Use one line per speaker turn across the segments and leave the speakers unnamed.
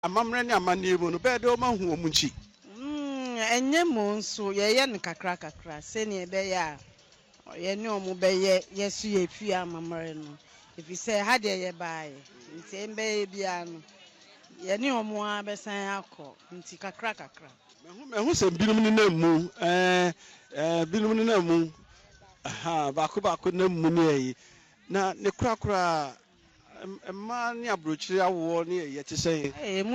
amamre ne amane mu no be de o ma hu omunchi
enye mo nso ye ne kakra se ne be ya ye ne omu be ye yesu ye fi amamre no if say ha de ye baaye nti embe bia no ye ne omu a be san akọ nti kakra
mehu se binum ni na mu binum ni na mu baako na mu ne yi na ne kura emma ne abrochiri awo ne ye te sey
emu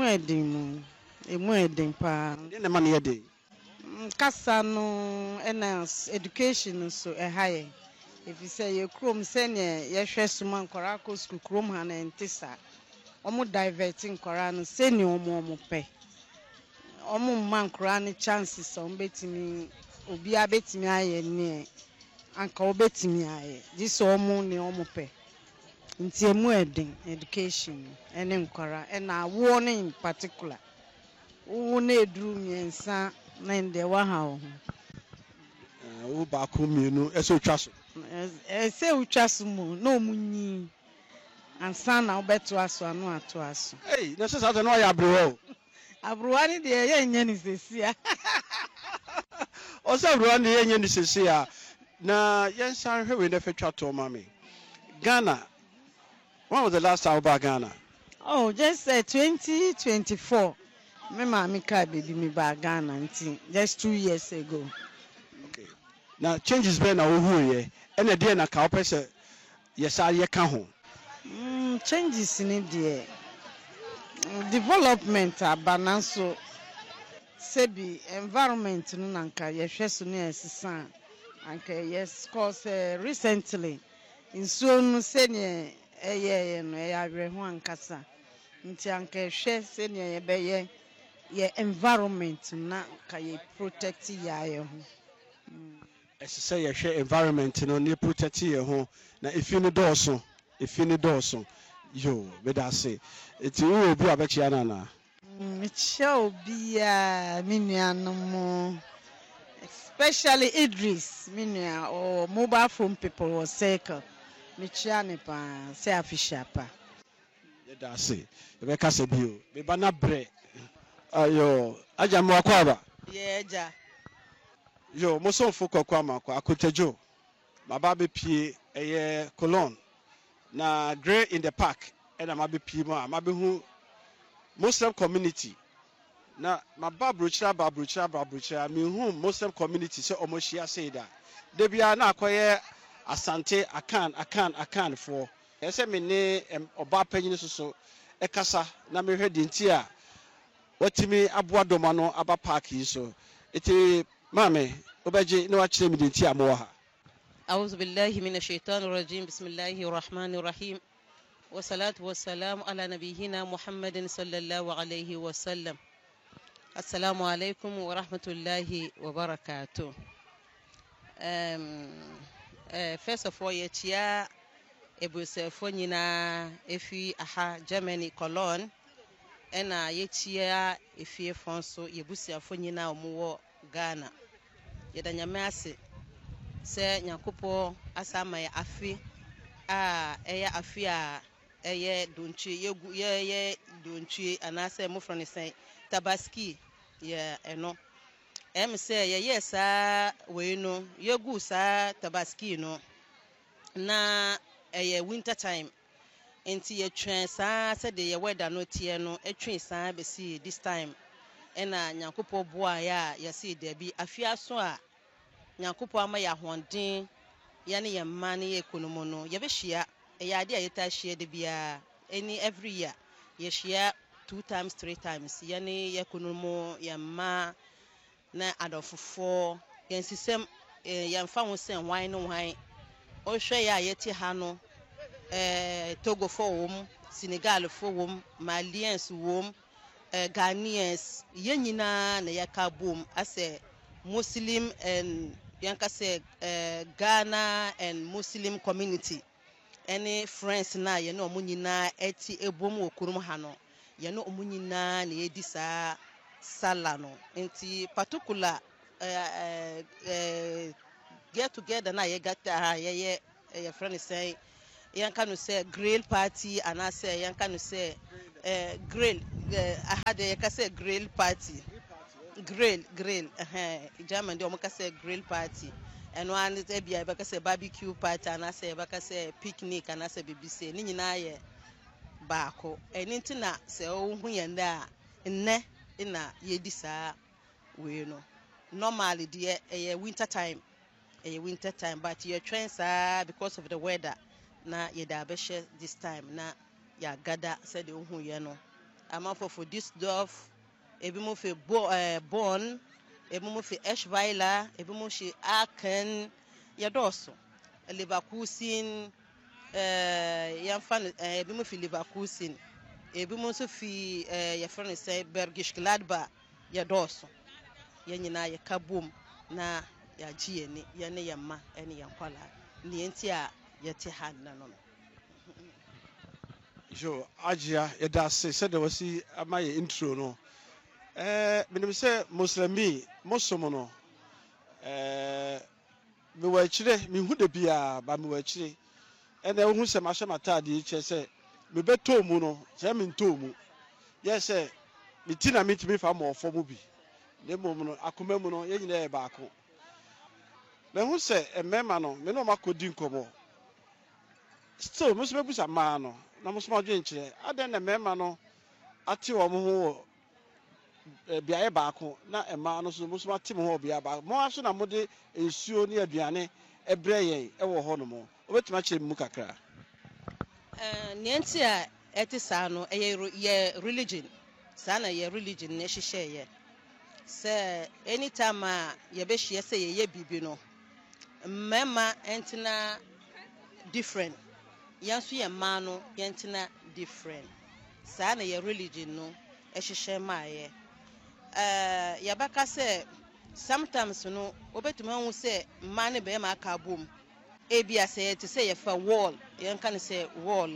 edin pa
ne ma ne ye de
kasa no enas education so high if you say you krom se ne ye hwe suma nkora ko school krom ha na ntisa omo diverting nkora no se ne omo pe omo man nkora ne chances on betimi obi abetimi aye ne anka obetimi aye this omo ne omo pe nti emu edin education ene nkora na wo ne in particular wo na eduru miensa na nde wa ha ho
wo ba ko mienu ese utwa so
ese utwa so mu na omunyi ansa na obeto aso anu ato aso
na se sa no ya abrowa
abrowa ni de ye nya ni sesia
o se abrowa ni ye nya ni sesia na yensan hwe we na fetwa to mama Ghana. When was the last time about Ghana?
Oh, just 2024. My mommy car baby me back Ghana just 2 years ago.
Okay. Now changes been now who ye and a dear na ka opese yes I ye ka ho.
Changes in it development abananso sebi environment no nanka ye hwe so no esisa anka yes cause recently in so no se ne eye no awe ho ankasa nti anka hwe se ne ye be ye environment na ka ye protect ye ho
Say ye hwe environment no ne protect ye ho na efi ne dɔɔso yo be da say eti wo obi abechi anana
obi a minuanom especially Idris minua or mobile phone people or cycle michiane pa say official pa
da say be ka se bio be ba na bre ayo aja mo akwaba
ye ja
yo mo so fo kokwa makwa akotajo baba be pie eye colon na grey in the park and I'm be pie ma be hu Muslim community na ma babrochira me hu Muslim community say omohia say da de bia na akoye asante akan for e say me ne oba panyin so ekasa na me hwede nti a watimi aboa doma no aba park yi so eti mame obeje na wa kire me de nti a mo ha
أعوذ بالله من الشيطان الرجيم بسم الله الرحمن الرحيم والصلاة والسلام على نبينا محمد صلى الله عليه وسلم السلام عليكم ورحمة الله وبركاته. First of all, yetia ebusefo nyina efi aha Germany Cologne ena yetia efi fonso yebusiafo nyina omuwo Ghana yedanyame ase se nyakopo asama ya afi eya afi a eye donchi yegu ye donchi anase mofro ne sen tabaski ye eno say ye yesa we no yegu sa tabaski no na eye winter time enti ye twen sa se de ye weather no tie no etwen sa be see this time ena nyakopo boa ya ye see de bi afi aso a nyakopo ama ya honden ya ne ye man ye ekonomo no ye be hia ya ade ayeta hia de bia every year ye hia 2 times 3 times ya ne ye ekonomo ye ma na adofofo ye nsisem ye mfa ho sen wan no wan o hwe ya yeti ha no Togo fo wom Senegal fo wom Malians wom Ghanaians ye nyina na ye ka bom ase Muslim and yanka say Ghana and Muslim community any friends na ye no omunyina eti ebom okurum ha no ye no omunyina na ye di sa sala no enti particular get together na ye gata ye friend say yanka no say grill party and I say yanka no say grill I had a grill party. Grill, German, they say grill party. And one is a barbecue party, and I say a picnic, and I say BBC, Nina Bako, and Intina say, oh, we and there, in a yedisa, we know. Normally, dear, a winter time, but your trains are because of the weather. Na yedabeshe this time, na ya gada said who you know. I'm for this dove. Ebi mo fe Bonn, ebi mo fe Eschweiler, ebi mo fe Aachen, yadoso. Leverkusen, ebi mo fe Leverkusen, ebi mo so fe yafrani say Bergisch Gladbach, yadoso. Yanyina ya kabum na ya jieni, yane yamma, eni yankwala. Ni enti a yete han na no.
Jo Ajia yedase said there was my intro no. Menim say Muslimi Musomo no me wa chire me hu de bia ba me wa chire ene hu se ma hye matade che say me beto mu no se me nto mu yes say me tina me timi fa mo fo mu bi ne mom no akoma mu no ye nyina e ba ako me hu se emema no me no makodi nkomo still muso be busa ma no na muso ma dwen chire aden na emema no ate wo mo ho biaye baako na ema no so muso matim ho bia ba mo aso na mode ensuo ne aduane ebre yen ewo ho no mo obetuma kire mu kakra
nienti a etisa no ye religion sana ye religion ne hihye ye say anytime ye be hye say ye bibi no mema entina different yanso ye ma no yentina different sana ye religion no hihye ma ye yabaka say sometimes no obetuma hu say man ne be ma aka bom ebia say to say fa wall yen kan say wall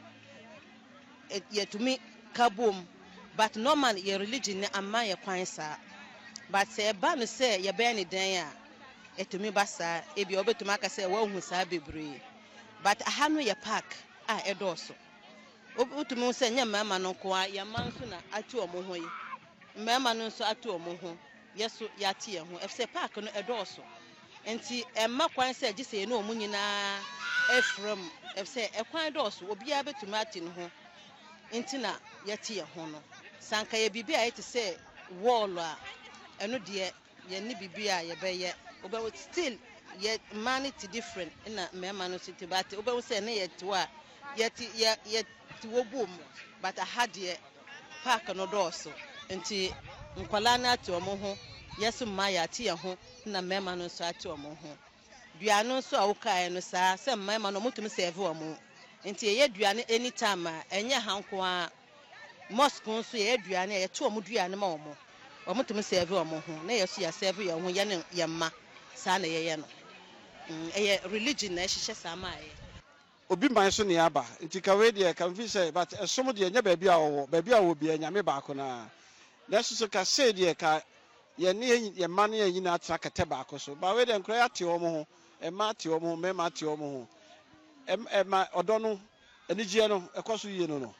ye to me kabom but normal your religion ne amma ye kwan sa but say ba no say ye be ni dan a etumi basa ebia obetuma aka say wa hu sa bebre but aha no ye park a edoso obetuma say nya mama no kwa ye man so na ati omo ho yi mema no nso ato omo ho yeso yate ye ho efse park no edoso enti emma kwan se gise na omu nyina efrem efse ekwan edoso obi a betuma ate no ho enti na yate ye ho no sanka ye bibi a yete se wall a eno de ye ni bibi a ye beye oba still ye manity different na mema no city but oba se na ye to a yete ye wo bom but a had ye park no doso nti nkwala na ate omo ho yesu mma ya ate ye ho na mema no so ate omo ho duano so a wokae no saa se mema no mutum serve omo nti ye duane anytime enye hanko a mosque so ye duane ye to omo duane ma omo mutum serve omo ho na yesu ya serve ye ho ye ne ye mma saa na ye no ye religion na hihye saa ma ye
obi man so ne aba nti ka we de kan fi say but esom de nya ba bia wo bia nyame baako na lesu so ka say de ka ye ne ye ma ne ye nyina atra kete baako so ba we de nkra ya te omo ho e ma te omo ho me ma te omo ho e ma odo no anigye no ekoso yie no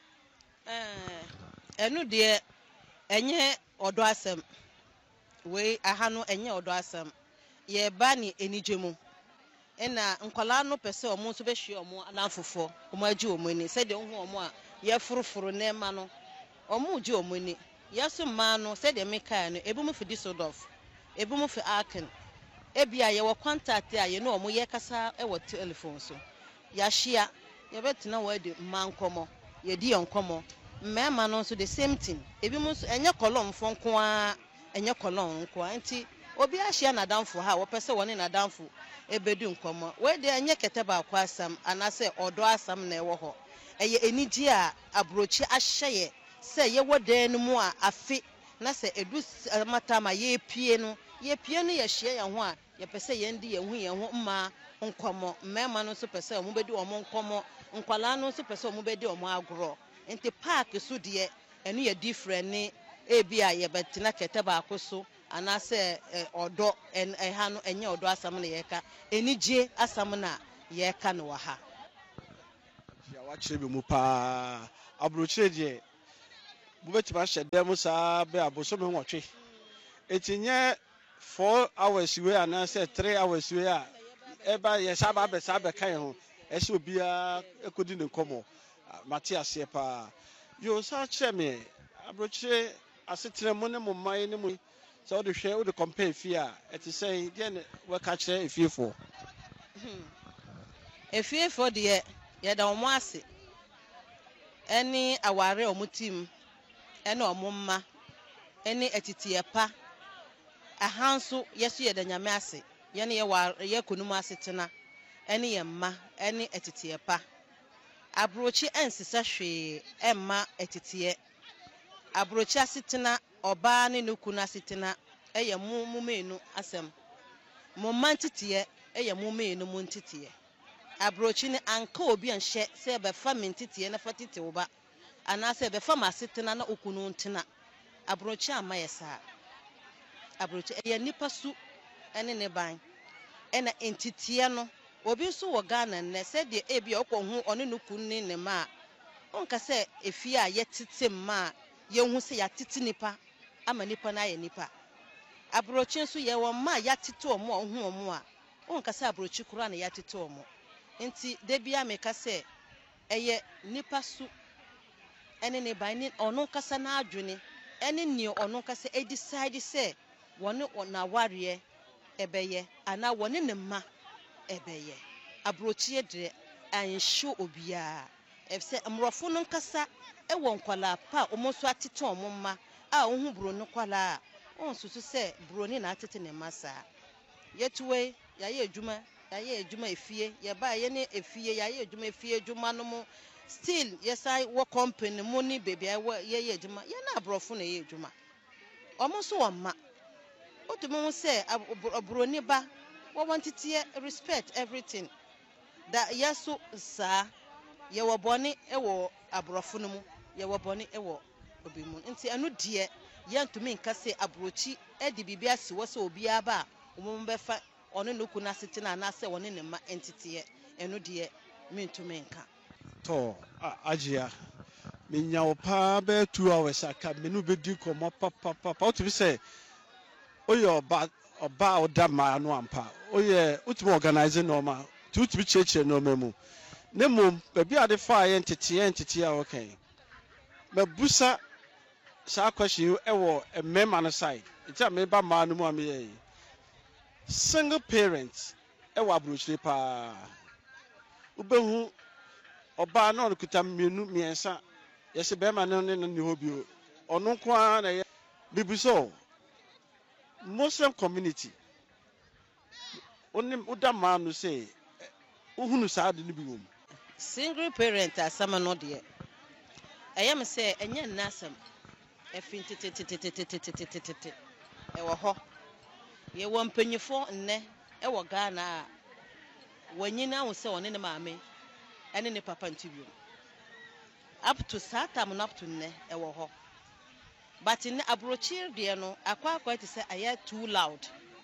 enu de enye odo asem we aha no enye odo asem ye ba ni enigye mu ena nkwala no pese omo so be hwe omo alanfofo omo agi omo ni se de hu omo a ye furufuru ne ma no omo gi omo ni yeso ma no se de meka no ebu mu fi Düsseldorf ebu mu fi Aachen ebia ye wo contact a ye no omo ye kasa e wo telephone so ya hia ye betena wa de mankomo ye di onkomo mmema no so the same thing ebi mu so enye kolon fo nko a enye kolon nko anti obi a hia na danfo ha wo pese woni na danfo ebedu nkomo we de enye kete ba kwa asam anase odo asam na ewo ho eye enigi a abrochi ahye se ye wodan mu a afi na se edu matama ye pie no ye hie ya ho a ye pese ye ndi ye hu ye ho mma nkomo mmema no so pese omo bedi omo nkomo nkwala no so pese omo bedi omo agro enti park so de enu ye different ni ebia ye betina kete ba akoso anase odo ha no enye odo asam na ye ka enije asam na ye ka no ha
ya wa chebe mu pa abrochire de bubɛtumi ahyɛ dɛm mu saa bɛ abosome nwɔtwe eti nyɛ 4 hours wei anaasɛ 3 hours wei a ɛba yɛ saa ba abɛsa abɛka yɛn ho ɛsɛ obiara ekodi ne nkɔmɔ mate aseɛ paa yo saa kyerɛ me aburokyire asetena mu ne mo mman ne mu sɛ wode hwɛ wode compare fie a ɛte sɛ deɛ ne wɔka kyerɛ efiefoɔ
efiefoɔ deɛ yɛda wɔn ase ɛne aware a wɔn tim ɛne wɔn mma ɛne atitiɛ pa aha nso yɛso yɛda nyame ase yɛne yɛ konum ase tena ɛne yɛ mma ɛne atitiɛ pa aburokyi ɛnsesa hwee ɛmma atitiɛ aburokyi ase tena ɔbaa ne ne kunu ase tena ɛyɛ mu mmienu asɛm mo mma ntitiɛ ɛyɛ mu mmienu mu ntitiɛ aburokyi ne anka obi anhyɛ sɛ bɛfa me ntitiɛ na fa titiw ba anaasɛ bɛfa ma ase tena na okunu ntena aburokyi ama yɛ saa aburokyi ɛyɛ nipa su ɛne ne ban ɛna ntitiɛ no obi nso wɔ Ghana nnɛ sɛdeɛ ebi ɔkɔ ho ɔne ne kunu ne ne ma onka sɛ efie a yɛtete ma yɛhu sɛ yɛatete nipa ama nipa na yɛ nipa aburokyi nso yɛ wɔ ma yɛatete ɔmo a ɔho ɔmo a onka sɛ aburokyi kura na yɛatete ɔmo nti debia meka sɛ ɛyɛ nipa su ɛne ne ban ne ɔno kasa na adwene ɛne ne ɔno kasa decide sɛ wɔne na wareɛ ɛbɛyɛ ana wɔne ne ma ɛbɛyɛ aburokyi de anhye obiara ɛfsɛ mrɔfo no kasa ɛwɔ nkwala pa ɔmo so atete ɔmo ma a ɔho buro no kwala ɔnsusu sɛ buro ne na atete ne ma saa yɛtuwe yɛayɛ adwuma efie yɛba yɛ ne efie yɛayɛ adwuma efie adwuma no mu still yɛsai wɔ company mu ne baby yɛyɛ adwuma yɛ na abrɔfo na yɛ adwuma ɔmo so wɔ ma otumi ho sɛ buro ne ba wɔwɔ ntitiɛ respect everything da yɛso saa yɛwɔ bɔne ɛwɔ abrɔfo no mu yɛwɔ bɔne ɛwɔ obi mu nti ɛno deɛ yɛntumi nka sɛ aburokyi ɛde bibi asi wɔ sɛ obiara ba a ɔmo bɛfa ɔne no kuna setena anaasɛ ɔne ne ma entitiɛ ɛno deɛ mentumi nka
tɔ agyea menya wo paa bɛyɛ 2 hours aka menu bɛdi nkɔmmɔ papapapa wotumi sɛ woyɛ ɔba a woda mmaa no ampa woyɛ wotumi organise nɔɔma nti wotumi kyerɛkyerɛ nɔɔma mu ne mmom baabi a de faa yɛ nteteɛ a wɔkan mabusa saa question yi ɛwɔ mmarima no side nti a meba mmaa no mu a meyɛ yi single parent ɛwɔ aburokyire paa wobɛhu ɔbaa na ɔno kuta mmiɛnsa yɛsɛ bɛrima no ne no ne hɔ bio ɔno nko ara na ɛyɛ bibi so Muslim community woda mmaa no sɛ wohunu saa de no bi wɔ mu
single parent asɛm no deɛ ɛyɛ me sɛ ɛnyɛ nnasɛm ɛfi tetetetetetetetete ɛwɔ hɔ yɛwɔ mpanyifo nnɛ ɛwɔ Ghana a wɔnyina wo sɛ ɔne ne maame ɛne ne papa ntibio up to saa tam no up to nnɛ ɛwɔ hɔ but in aburokyi deɛ no akwa te sɛ ayɛ too loud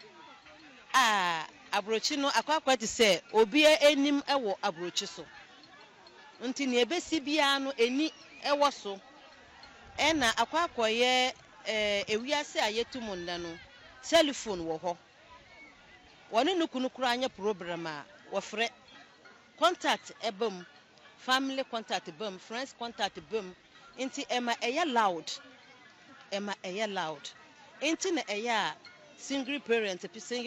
aburokyi no akwa te sɛ obi anim ɛwɔ aburokyi so nti ne ebesi bia no eni ɛwɔ so ɛna akwa yɛ ewiase a yɛtum nda no telephone wɔ hɔ wɔne no kunu kura anya problem a wɔfrɛ contact ebam family contact bam friends contact bam nti ɛma ɛyɛ loud nti na ɛyɛ a single parent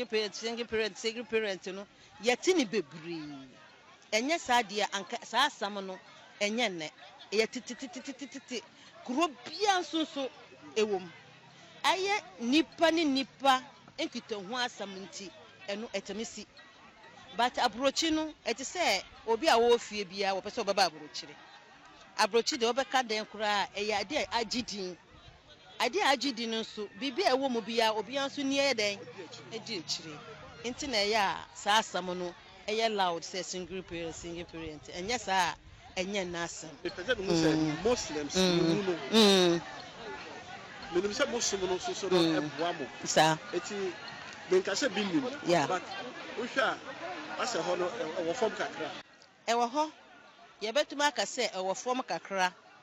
no yɛte ne bebree ɛnyɛ saa deɛ anka saa asam no ɛnyɛ nnɛ ɛyɛ titititititi kuro bia nso so ɛwom ayɛ nipa ne nipa nkita ho asam nti ɛno ɛtɛmisi but aburokyi no ɛte sɛ obi a wɔ fie bia wɔpɛ sɛ ɔbɛba aburokyi de ɔbɛka den koraa ɛyɛ ade agidin ade agidi no nso bibi a ɛwɔ mu bia obi nso nie yɛ den edi akyire nti na ɛyɛ a saa asam no ɛyɛ loud sɛ single parent ɛnyɛ saa ɛnyɛ nasam
ɛpɛsɛ no sɛ Muslims no menim sɛ Muslim no so no ɛboa mo
saa
eti benka sɛ binim but wohwɛ a asɛ hɔ no ɛwɔ fam kakra
ɛwɔ hɔ yɛbɛtuma aka sɛ ɛwɔ fam kakra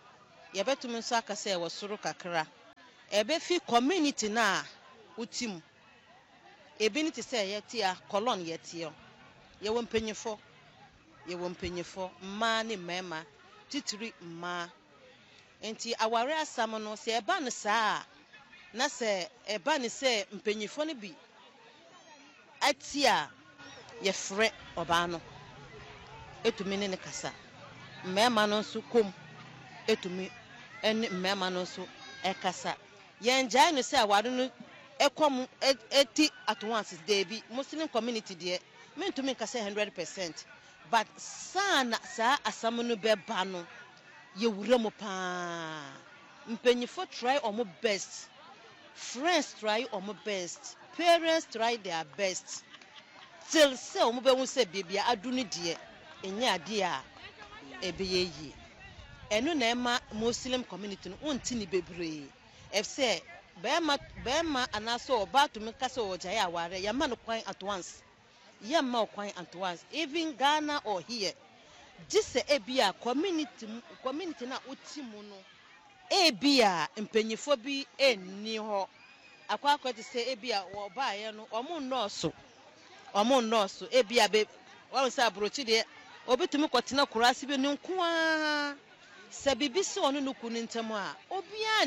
yɛbɛtumi nso aka sɛ ɛwɔ soro kakra ɛbɛfi community na utim ebi ne te sɛ yɛte a colon yɛte yɛwɔ mpanyifo mmaa ne mmarima titiri mmaa enti aware asam no sɛ ɛba ne saa na sɛ ɛba ne sɛ mpanyifo no bi ati a yɛfrɛ ɔbaa no etumi ne kasa mmarima no nso kom etumi ɛne mmarima no nso ɛkasa yɛngyae no sɛ aware no ɛkɔm eti at once debi Muslim community deɛ mentumi kasa 100% but sana saa asam no bɛba no yɛwura mu paa mpanyifo try omo best friends try omo best parents try their best till sɛ omo bɛhu sɛ bibia adu ne deɛ ɛnyɛ ade a ɛbɛyɛ yi ɛno na ɛma Muslim community no unti ni bebree ɛfsɛ bɛma anaso ɔba to me kasa ɔgyae aware yɛma no kwan at once yɛma kwan at once even Ghana or here gise ebia community na otimu no ebia mpanyifo bi enni hɔ akwa te sɛ ebia ɔba ayɛ no ɔmo nɔɔso ebia be wɔn sɛ abrochi de obetumi kɔtena kurase bi ne nkoa sɛ bibi sɛ ɔno no kunu ntɛm a obia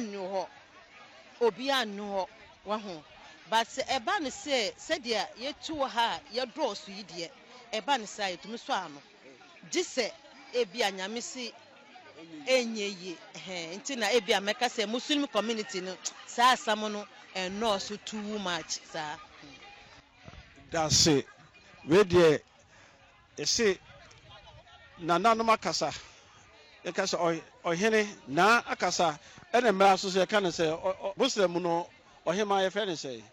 nni hɔ waho but sɛ ɛba ne sɛ sɛdeɛ yɛtu wɔ ha yɛdɔɔso yi deɛ ɛba ne sɛ yɛtumi so ano gise ebia nyame si enye yi nti na ebia meka sɛ Muslim community no saa asam no nɔɔso too much saa
that's it we deɛ ɛsɛ nananom akasa yɛkasa ɔhene na akasa ɛna mmara so sɛ yɛka ne sɛ Muslim no ɔhema yɛfrɛ ne sɛ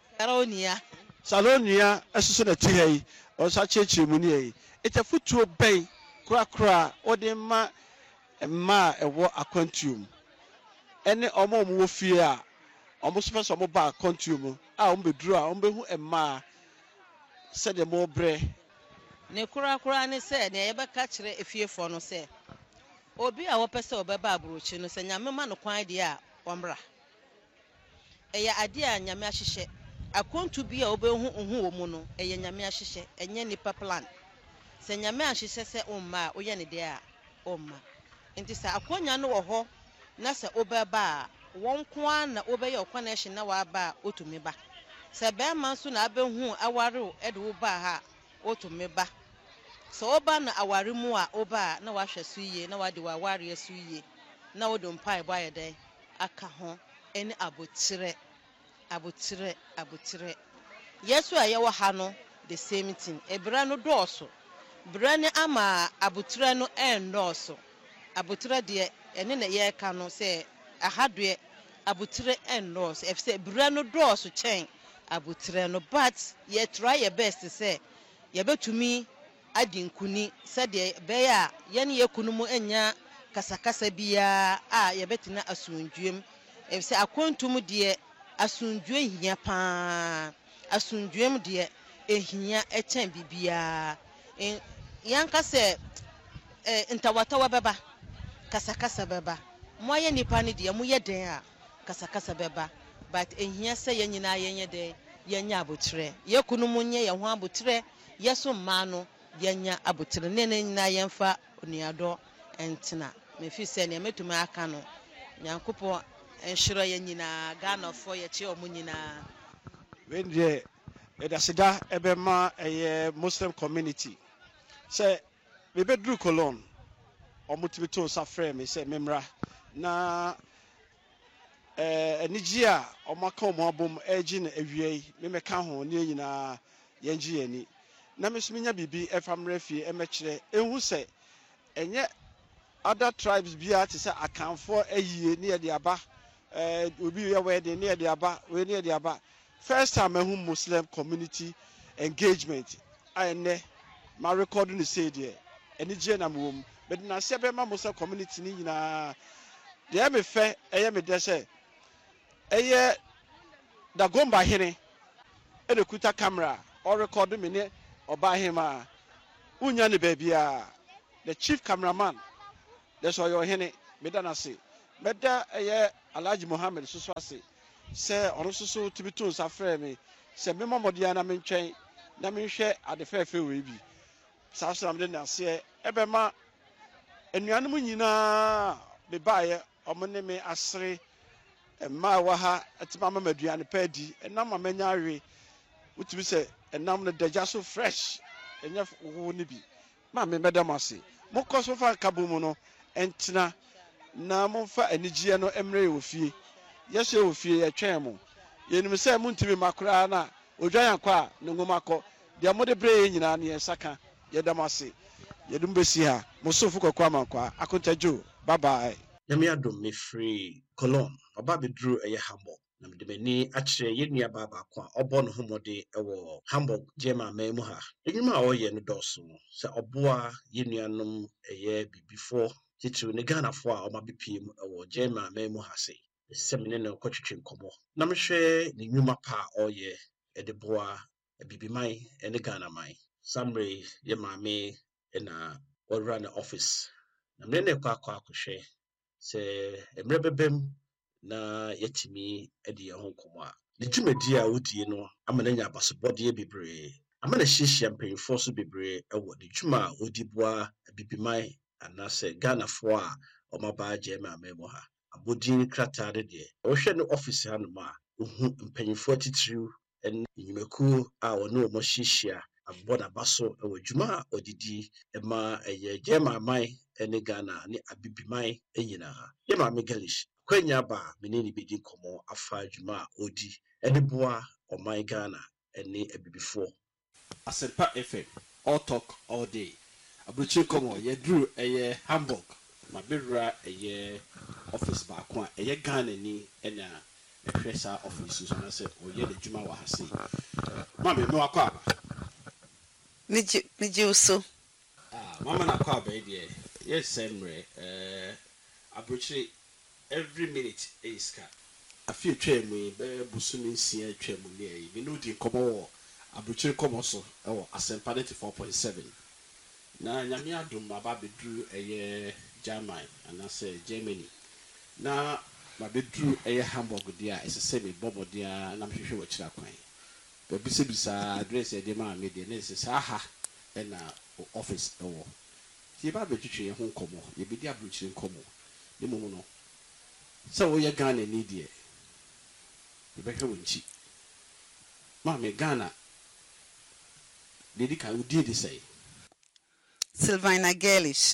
Salonia ɛsoso na ti ha yi ɔsa kyerɛkyerɛ mu ne yi ɛtafotuo bɛn korakora ɔde ma mmaa ɛwɔ akwantuom ɛne ɔmo wɔ fie a ɔmo so pɛ sɛ ɔmo ba akwantuom a ɔmo bɛduru a ɔmo bɛhu mmaa sɛdeɛ mo brɛ
ne korakora ne sɛ ne yɛbɛka kyerɛ efiefo no sɛ obi a wɔpɛ sɛ ɔbɛba abrochi no sɛ nyame ma no kwan deɛ a ɔmbra ɛyɛ ade a nyame ahyehyɛ akwantu bi a wobɛhu wɔ mu no ɛyɛ nyame ahyehyɛ ɛnyɛ nipa plan sɛ nyame ahyehyɛ sɛ ɔmma a ɔyɛ ne deɛ a ɔmma nti sɛ akonya no wɔ hɔ na sɛ ɔbɛba a wɔn koa na ɔbɛyɛ ɔkwanɛhye na waba a ɔtumi ba sɛ bɛrima nso na abɛhu aware ɛde wo ba ha ɔtumi ba sɛ ɔba na aware mu a ɔba a na wahwɛ so yie na wade waware so yie na wode mpae bɔ ayɛ dɛn aka ho ɛne abotire yesu a yɛwɔ ha no the same thing ebra no dɔɔso bra ne ama abotire no ɛndɔɔso abotire deɛ ɛne na yɛka no sɛ ahadoɛ abotire ɛndɔɔso efisɛ bra no dɔɔso kyɛn abotire no but yɛ try your best sɛ yɛbɛtumi adi nkuni sɛdeɛ bɛyɛ a yɛne yɛkunu mu anya kasakasa biya a yɛbɛtena asundwem efisɛ akontum deɛ asundwe hia paa asundwem deɛ ehia ɛkyɛn bibia yanka sɛ ntawatawa bɛba kasakasa bɛba mo ayɛ nipa ne deɛ mo yɛ den a kasakasa bɛba but ehia sɛ yɛn nyinaa yɛnyɛ den yɛnya abotire yɛkunu mu nyɛ yɛn ho abotire yɛso mmaa no yɛnya abotire ne nyinaa yɛmfa onuadɔ ɛntena mefi sɛ ne metumi aka no nyankopɔ enhyira yɛn nyinaa Ghana fo yɛkye ɔmo nyinaa
when the edasida ebema ɛyɛ Muslim community sɛ bebedru Cologne ɔmo timi to safrɛ me sɛ memra na enigi a ɔmo aka ɔmo abom ɛgye na awia yi memeka ho ne nyinaa yɛngye yɛni na mesumi nya bibi ɛfamrɛ fie ɛmɛkyerɛ ehu sɛ ɛnyɛ other tribes bia te sɛ akanfo ayie ne yɛde aba obi yɛ wedding ne yɛde aba we ne yɛde aba first time ehu Muslim community engagement ayɛ ma record no say deɛ enigi na mo but na se be ma Muslim community ni nyinaa deɛ me fɛ ɛyɛ me de sɛ ɛyɛ Dagomba hene ɛde kuta camera or record me ne ɔba hema unya ne baby a the chief cameraman that's why your hene me dana say mɛda ɛyɛ Alhaji Mohammed soso ase sɛ ɔno soso tumi to nsa frɛ me sɛ mema mmɔden na mentwɛn na menhwɛ ade fɛɛfɛ wei bi saa so na mede ne aseɛ ɛbɛma anuanom nyinaa bebaeɛ ɔmo ne me asere mmaa ɛwɔ ha ɛtumi ama me aduane pa adi ɛnam a manya awe wotumi sɛ ɛnam no dagya so fresh ɛnyɛ wo ne bi ma me mɛda mo ase mokɔ so fa kabo mu no ɛntena na momfa anigyeɛ no mmerɛ yɛ wɔ fie yɛsɛ yɛ wɔ fie yɛtwɛn mo yɛnim sɛ montumi ma koraa na odwan yankɔ a ne nwoma kɔ deɛ mode berɛ yɛ nyinaa ne yɛnsa ka yɛda mo ase yɛdum bɛsi ha mo sofo kɔkɔ amankwa akontagyo bye bye.
Nyame adom me free Cologne ɔba beduru ɛyɛ Hamburg na mede m'ani akyerɛ yɛn nua baako a ɔbɔ ne ho mmɔden ɛwɔ Hamburg German man mu ha enyima a ɔyɛ no dɔɔso sɛ ɔboa yɛn nuanom ɛyɛ bibifoɔ titiri ne Ghanafoɔ a ɔma bepie mu ɛwɔ German man mu ha se sɛ mene ne kɔtwetwe nkɔmmɔ na mehwɛ ne nnwuma pa a ɔyɛ ɛde boa bibiman ɛne Ghanaman Samre yɛ maame ɛna ɔwura ne office na mene ne kɔ akɔhwɛ sɛ mmerɛ bɛbɛm na yɛtumi de yɛn ho nkɔmmɔ a ne dwumadi a wodie no ama no anya abasobɔdeɛ bebree ama no hyehyia mpanyinfoɔ so bebree wɔ ne dwuma a wɔdi boa bibiman anaasɛ Ghanafoɔ a ɔmaba German man mu ha abɔdin krataa no deɛ ɔhwɛ ne office hanom a ohu mpanyinfoɔ titiriw ne nnwumakuo a wɔne wɔn hyehyia abɔ n'aba so wɔ dwuma a ɔdidi ma ɛyɛ German man ne Ghana ne abibiman nyinaa yɛ maame Galish kwanya ba mene ne bedi nkɔmmɔ afa dwuma a ɔdi ne boa ɔman Ghana ne abibifoɔ.
Asempa FM all talk all day abuchi komo yɛduru ɛyɛ Hamburg ma bewura ɛyɛ office baako a ɛyɛ Ghana ni ɛna ɛhwɛ saa office so na sɛ ɔyɛ de dwuma wɔ ha sei ma me wakɔ aba
Miji uso.
Mama na kwa ba de yes semre abuchi every minute is ka afie twemu be busumi nsia twemu ne bi no di komo wo abuchi komo so wo Asempa 94.7 na nyame adom aba beduru eye German anase Germany na ma beduru eye Hamburg dia esese me bobodia na mhwehwe wa kira kwan bisa address e de ma me de ne se aha na office ewo ti ba betwetwe ho nkomo ye bi di abrochire nkomo ne momo no se wo ye Ghana ni de ye be hwe wonchi ma me Ghana dedi kan udi de say
Sylvana Galish.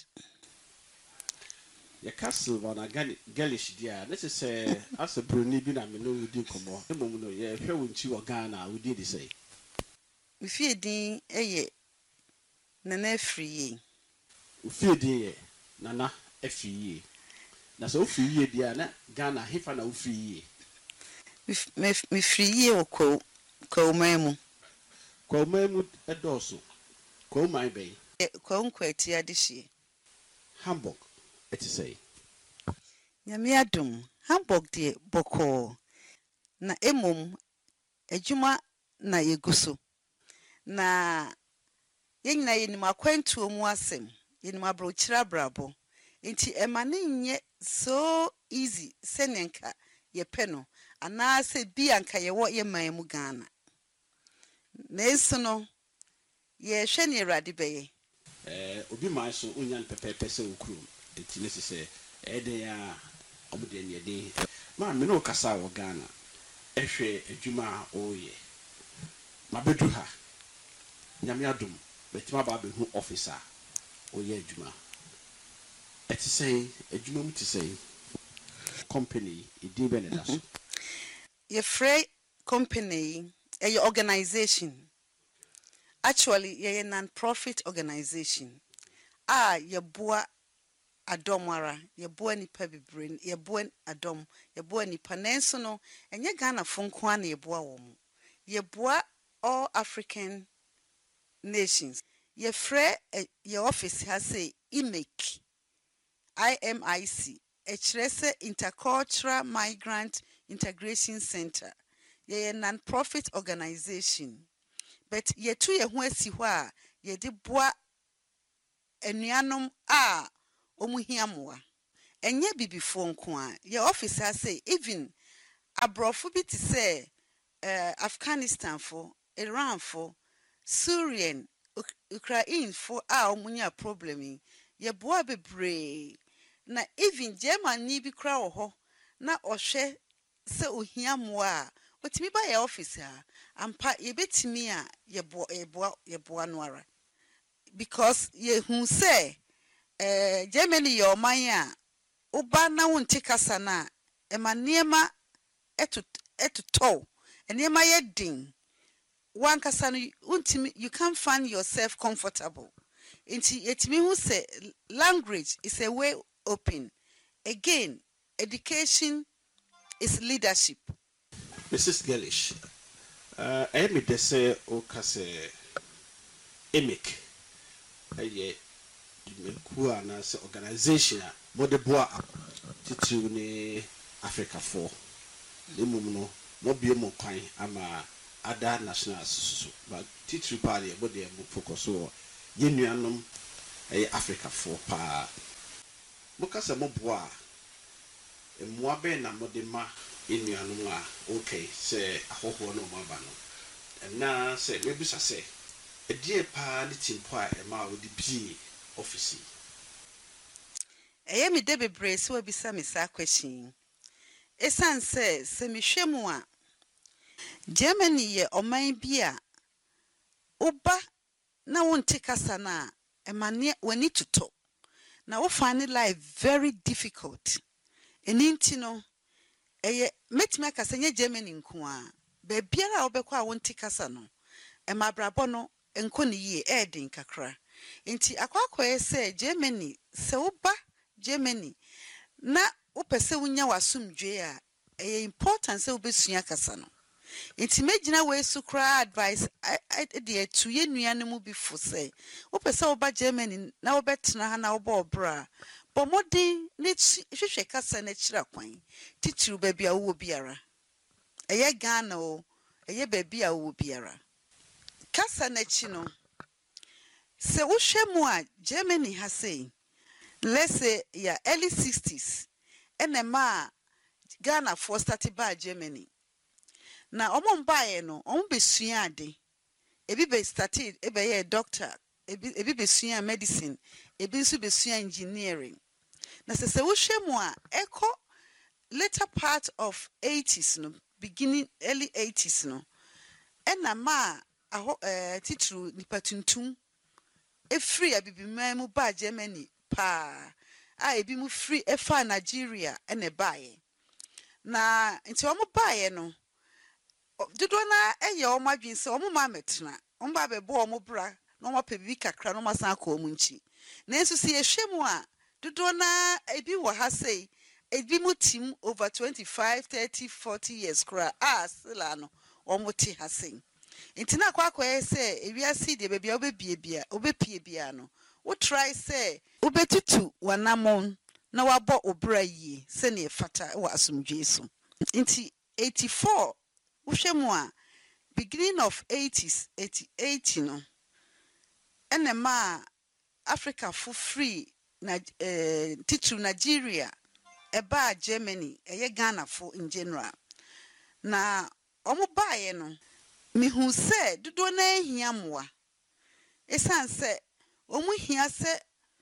Ya ka Sylvana Galish dia na se se asa broni bi na me no udi nkomo ne momo no ye hwe wonchi wo Ghana udi de say
Mi fie din eye Nana Afriye.
Ufie din ye Nana Afriye. Na so ufie dia na Ghana hefa na ufie.
Mi friye o ko memu.
Ko memu edoso. Ko mai be.
Ko nkwati adehie.
Hamburg eti say.
Nyame adom Hamburg de boko na emom adwuma na yeguso. Na yenyina yenim akwantuo mu asem yenim abrochira brabo enti emane nye so easy senenka yepe no anaase bi anka yewo yeman mu Ghana na eso no ye hwe ne Awurade beye
obi man so onyan pepepe se okrum enti ne se ede ya omude ne ede ma me no kasa wo Ghana ehwe adwuma oye mabedu ha nyame adom betima ba be hu officer oye adwuma eti say adwuma mu ti say company edi be ne daso
ye free company a organization actually ye non-profit organization ye boa adomara ye boa nipa bibre ye boa adom ye boa nipa nenso no enye Ghana fonko ana ye boa wo mu ye boa all African nations. Ye free your office has say IMIC, Intercultural Migrant Integration Center. Ye non-profit organization. But ye tu ye hu asi hɔ a ye de boa anuanom a omu hia moa. enye bibifo nko a ye officer say even abrofo bi te say Afghanistan for Iran for Syrian Ukraine for a omunya problem ye boa bebre na even Germany bi kra wo ho na ohwe se ohia mo a otimi ba ye officer ampa ye betimi a ye boa no ara because ye hu say Germany ye oman a oba na wonte kasa na ema etuto enema ye din one kasa no untimi you can't find yourself comfortable inti etimi hu say language is a way open again education is leadership.
Mrs. Gellish, I me de say o kase emic ku ana se organization a mode boa titiri ne Africa for nemum no mo bie mo kwan ama other nationals so but titiri party body mo focus on ye nuanom Africa for pa mo kase mo boa mo abe na mo de ma enuanom a okay say ahoho no mo aba no na say we bisa say edie pa ne timpo a ma wo di bi office
Eye mi de bebre se wabisa me sa question esan se me hwemu a Germany ye oman bi a oba na wonte kasa na emane wani tuto na wo find life very difficult eninti no eye metime kasa nye Germany nko a be biara obekwa wonte kasa no emabrabo no enko ne yie edin kakra nti akwakoye se Germany se oba Germany na upese wunya wasumdwe a important se obesua kasa no nti megina we sukra advice de etu ye nuanem bi fo se upese oba Germany na obetena ha na oba obra bomodin ne hwehwe kasa na kira kwan titiru ba bia wo biara eye Ghana o eye ba bia wo biara kasa na chi no se wo hwemu a Germany ha say let's say yeah early 60s enema Ghana for started by Germany na omo mbaye no omo besua ade ebi be started ebe ye doctor ebi besua medicine ebi nso besua engineering na se wo hwemu a eko later part of 80s no beginning early 80s no enama titru nipatuntum free abibiman mu ba Germany pa ebi mu free efa Nigeria ene bae na nti omo bae no dodo na eye omo adwin se omo ma metena omo ba be bo omo bra na omo pa bibi kakra na omo san akọ omo nchi na enso si ehwemu a dodo na ebi wo ha sei ebi mu tim over 25 30 40 years kra sila no omo ti ha sei nti na akwa say ewiase de bebia obepie bia no wo try say obetutu wanamon na wabo obra yi se ne fata wa asumdwe so nti 84 wo hwemu a beginning of 80s 88 no enema Africa for free na titu Nigeria eba Germany eye Ghana for in general na omo baaye no mihu se dodo na ehia moa esan se omu hia se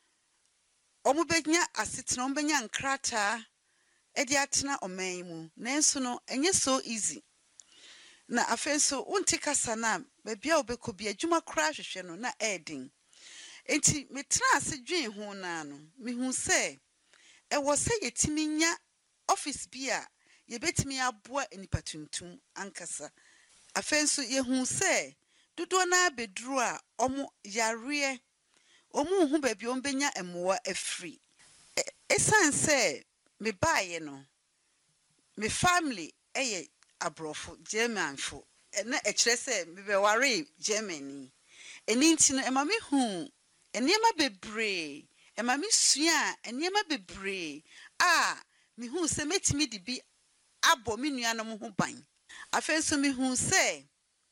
omu benya asetena omu benya nkrata edi atena oman mu nanso no enye so easy na afenso wonte kasa na bebia obekobia adwuma kra hwehwe no na edin enti metra ase dwen ho na no mihu se ewo se yetimi nya office bia yebetimi aboa enipatuntum ankasa afenso yehu se dodo na bedru a omo yare omo hu ba bi ombenya emoa afri esan se me baaye no me family eye abrofo Germanfo na ekire se me be ware Germany eninti no ema me hu enema bebre ema me sua enema bebre me hu se metimi di bi abo me nuanom ho ban afenso me hu se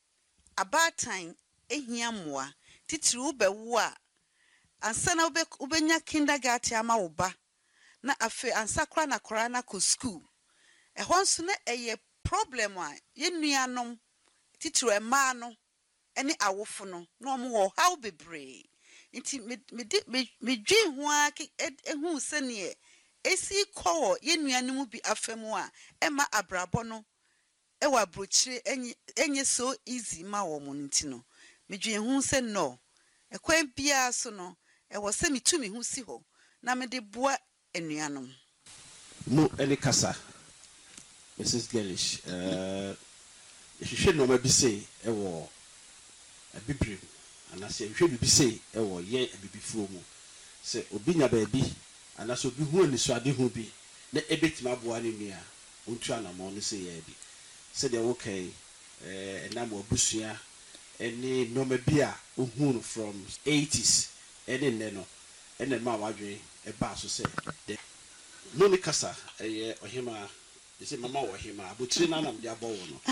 abatan ehia moa titiri wo bewo a ansa na ubenya kindergarten ama wo ba na afe ansakra na kora na ko school ehon so na eye problem a yenuanom titiro ema no ene awofo no na omo wo how bebre nti me dwi ho a ehu se ne esi ko yenuanom bi afemu a ema abrabo no ewa brochire enye so easy ma wo mo nti no me dwi hu se no ekwan bia so no ewo se mitumi hu si ho na me de boa enuanom
mo ene kasa Mrs. Gelish ehwehwe no ma bi sei ewo abibrim anase ehwehwe bi sei ewo ye abibifuo mu se obi nya ba bi anase obi hu ani so ade hu bi na ebetima boa ne nua ontu anamo no se ye bi se de wo kai enam obusua eni no ma bi a ohun from 80s eni ne no eni ma wadwe e ba so se de no ni kasa ohima ese mama ohima abotire na nam de abowo no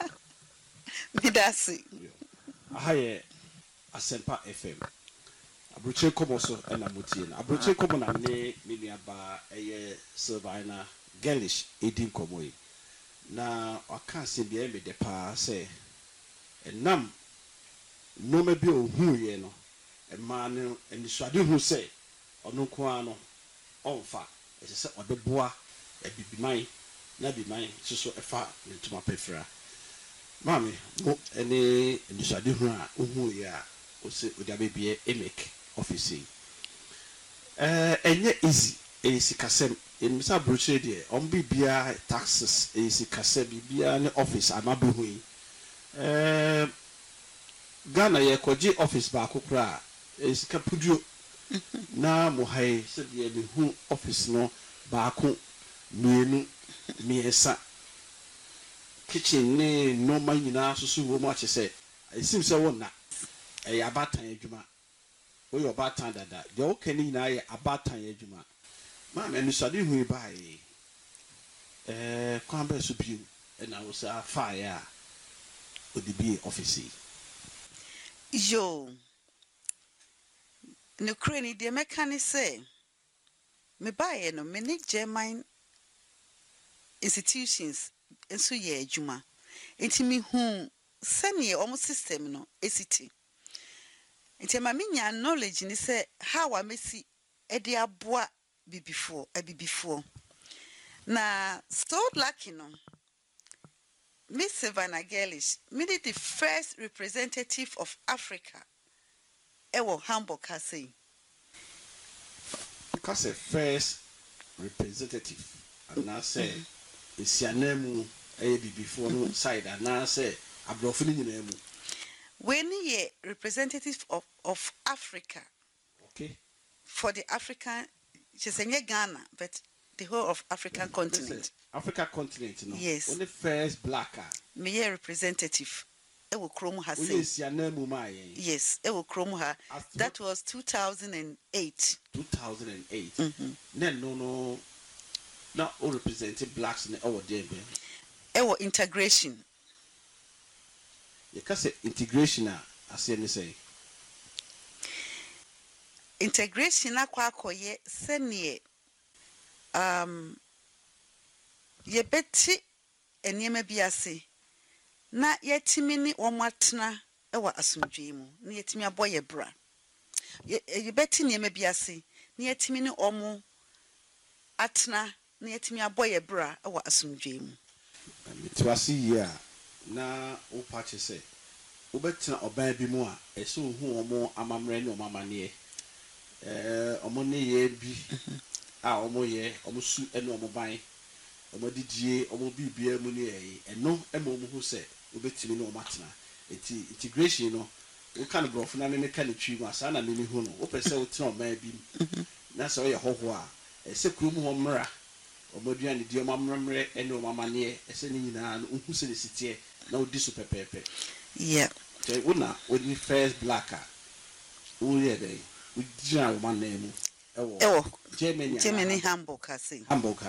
bidasi
ahaye Asempa FM abotire komo so na motie na abotire komo na ne miniaba Silvina Gelish edin komo yi na aka se bia me de pa se enam no ma bi ohun ye no ma ne enisuade hu se ono ko ano onfa ese se odeboa ebibiman na biman so efa ne tuma pefra mami mo ene enisuade hu a ohun ye a o se odabebie emek office enye easy esi kasem enmisa brochure de on bibia taxes esi kasem bibia ne office amabehu yi Ghana ye koji office ba kokra esi kapudio na mo hai se de be hu office no ba ko mienu miesa kitchen ne no man nyina susu wo mo ache se esim se wona abatan adwuma wo yo abatan dada de wo kani nyina ye abatan adwuma ma me nusade hu ba yi kwan ba so biu na wo sa fa ya odibi office
yo no crane de mechanic say me buy no me ni German institutions enso ye adwuma enti me hu sane o system no esiti enti ma me nya knowledge ni say how a mesi e de aboa bibifo na so lucky no Miss Silvina Gelish me the first representative of Africa ewo Hamburg Casey
because a first representative and now say isianemu bibifo no side and now say abrofo ni nyina mu
when ye representative of Africa
okay
for the African just Ghana but the whole of African continent
Africa continent no
yes
only first blacker
me ye representative ewo krom ha say
isianemu ma yen
yes ewo krom ha that was 2008
then no now all representing blacks in our day
ewo integration
you can say integration as you say
integration akwa akoye sene ye beti enema biase na yetimi ni omatena ewa asomdwe mu na yetimi aboye bra ye beti enema biase na yetimi ni omo atena na yetimi aboye bra ewa asomdwe mu
mitwasi ya na o pache say obetena oban bi mu a eso hu omo amamre ne omamane omo ne ye bi a omo ye omo su ene omo ban omo didie omo bibia mu ne eno emo omo hu say obetimi ne omatena eti integration no wo kan grofo na me kan twi mu asa na me ni hu no wo pese wo tena oban bi na so ye hoho a ese kurum ho mra omodua ne die omamremre ene omamane ese ni nyina no hu se ne sitie na odi so pepepe
yeah
so una odi first blacker wo ye dey we dia wo manemu ewo
Germany Hamburg kasi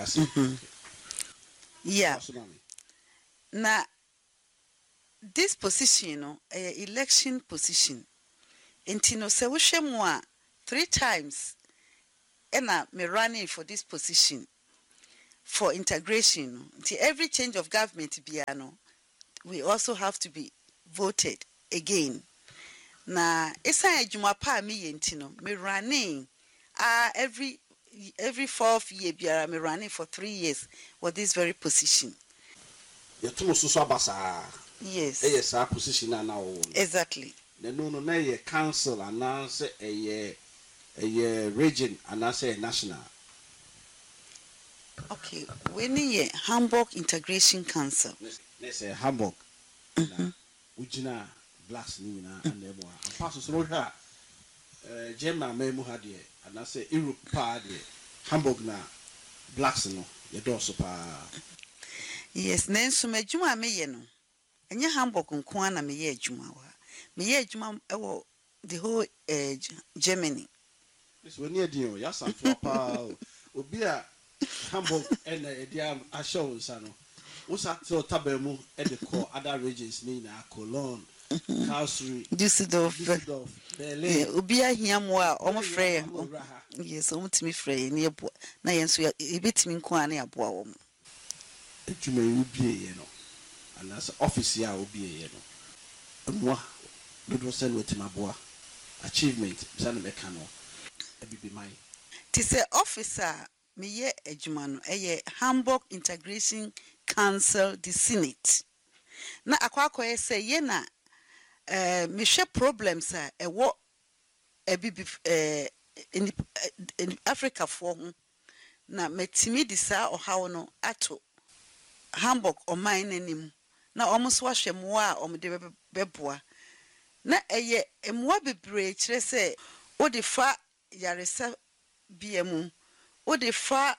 yeah na this position no election position enti no se wo hwemu a 3 times ena me running for this position for integration. Until every change of government biano, we also have to be voted again. Na esa ejuma pa mi yentino me running every 4th year biara me running for 3 years for this very position.
Yɛto so abasa.
Yes.
Yes, our position na wo.
Exactly.
No na ye council announce a region announce a national.
Okay, we need Hamburg Integration Council.
Let's say Hamburg. Ujina blacks ni na and mo. Pass so ha German me mu ha de announce Europe pa de Hamburg na blacks no ye do so pa.
Yes, nenso madwuma me ye no. Enye Hamburg nko na me ye adwuma wa. Me ye adwuma the whole Germany.
This when you do ya sanfo pa obi a Hamburg and dia ashow sano. Usa so tabemu e de call other regions ni na Cologne, Karlsruhe,
Düsseldorf,
Berlin.
Obi a hiamo a omo frɛ. Yes, omo timi frɛ ni ebo. Na yenso e betimi nko a na aboa wo.
Etuma ubie ye no. And as office ya ubie ye no. Moi do send wetin aboa. Achievement sana meka no. E bi mai.
Ti se officer me ye adwuma no eye Hamburg Integration Council the Senate. Na akwakoye say ye na me hwe problems a ewo in Africa for ho na metimi di sa ohawo no ato Hamburg o man nanim na omuso ahwe moa a omde beboa na eye emoa bebre kire se odi fa yaresa biemu odi fa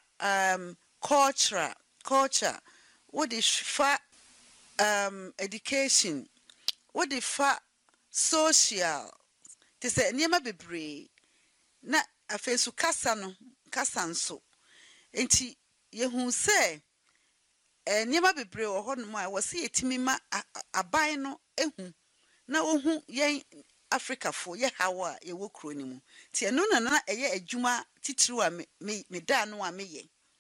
culture odi fa education odi fa social te se niema bebre na afensu kasa nso enti yehu se niema bebre wo hono a wo se yetimi ma aban no ehu na ohu yen Africa for ye hawa ye wo kro ni mu ti eno na eye adwuma titiru a me da no a meye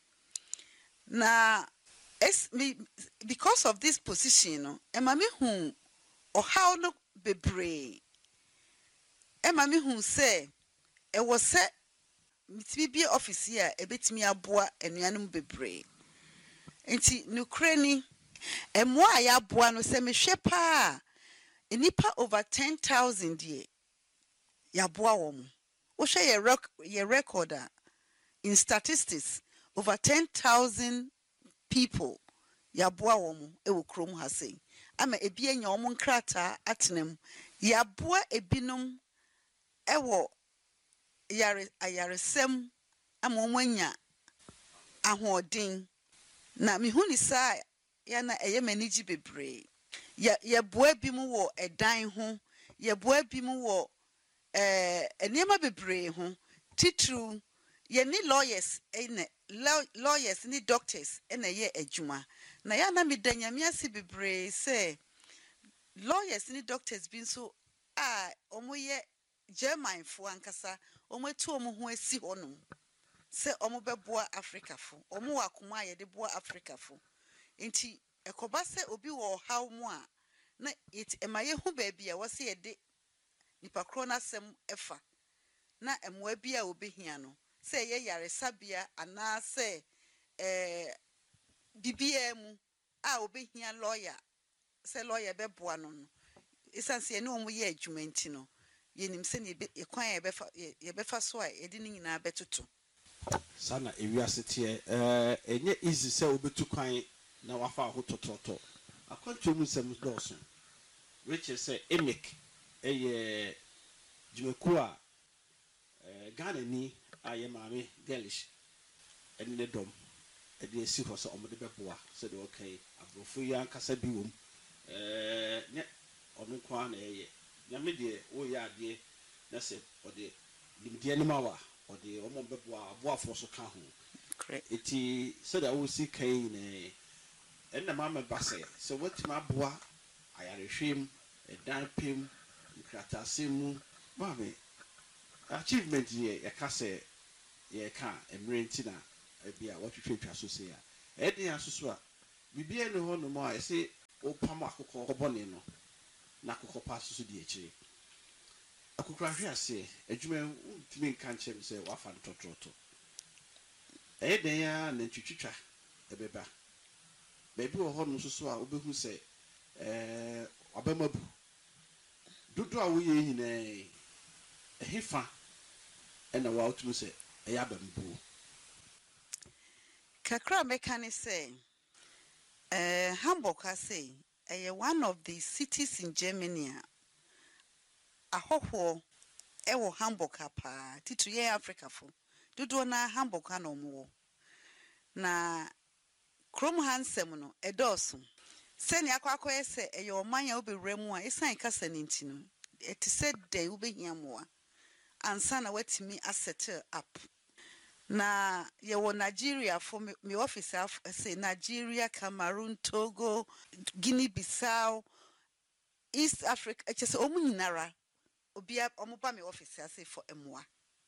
na because of this position no ema me hu o how no bebre ema me hu say e wo se mitimi bi office here e betimi aboa enuanum bebre enti nukrani emoa ya aboa no se me hwe pa enipa over 10,000 ye yaboa wom wo hwe ye recorder in statistics over 10,000 people yaboa wom e wo krom ha sei ama ebi anya wom nkrata atenam yaboa ebinom e wo ayaresem ama wom anya ahoden na mihuni sa ya na eye maniji bebre ye boa bi mu wo edan ho ye boa bi mu wo eniema bebre ho titru ye ni lawyers ni doctors ena ye adwuma na ya na medanyame ase bebre say lawyers ni doctors bi so omo ye German fo ankasa omo etu omo ho asi hono se omo beboa Africa fo omo wakoma ye de boa Africa fo enti ekoba se obi wo haw mu a na it emaye hu ba bia wo se ye de nipa krona sem efa na emoa bia obehia no se ye yare sabia ana se bibia mu a obehia lawyer se lawyer beboa no no isanse ne omo ye adwuma nti no yenim se ne ekwan ye befa so a ye de ni nyina betoto
sana ewiase tie enye easy se obetu kwan na wafa ho tototo akwanto mu sem dɔɔso which is emic jumeku a Ghana ni aye maame Gelish ene ne dom e de esi hɔ sɛ ɔmode bɛboa sɛ de okay abrofo yi ankasa bi wom ne ɔno kwa na ɛyɛ nyame de wo yɛ ade na sɛ ɔde limdeɛ ne mawa ɔde ɔmo bɛboa aboafo so ka ho eti sɛ da wo si kai ne ena mama base so wetima aboa ayarehwem edan pem nkratasem mu mame achievement ye yaka se
ye ka emrenti na bia watwetwa so say a eden asoso a bibia ne ho no mo a say opam akokọ obone no na akokọ pa so di akire akokọ ahwe ase adwuma ntimi nka nchem say wafa ntotroto eden ya na twitwitwa ebeba bebi wo ho no so a obehu say abamabu dodo a wo ye nyina ehefa ena wa otumu say abambu
kakra meka ne say Hamburg has say one of the cities in Germany ahoho ewo Hamburg pa titu ye Africa fo dodo na Hamburg na omo na krom hansem no edoso seni akwakọ ese eye omanya obewremu a esan kasa ninti no eti said day ubehia mo ansa na watimi asset up na yewo Nigeria for me office say Nigeria, Cameroon, Togo, Guinea-Bissau, East Africa just omunyinara obia omoba me office say for emwa